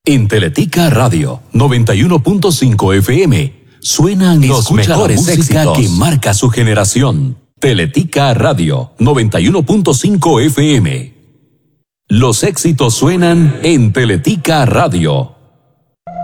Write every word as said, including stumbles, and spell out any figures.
En Teletica Radio noventa y uno punto cinco F M suenan los mejores éxitos que marca su generación. Teletica Radio noventa y uno punto cinco F M. Los éxitos suenan en Teletica Radio.